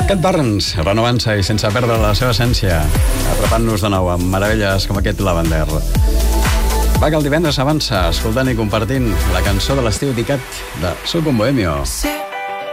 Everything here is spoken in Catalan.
Cat Barnes, renovant-se i sense perdre la seva essència, atrapant-nos de nou amb meravelles com aquest Lavender. Va, que el divendres avança escoltant i compartint la cançó de l'estiu d'Icat de Soc un Bohemio. Sí.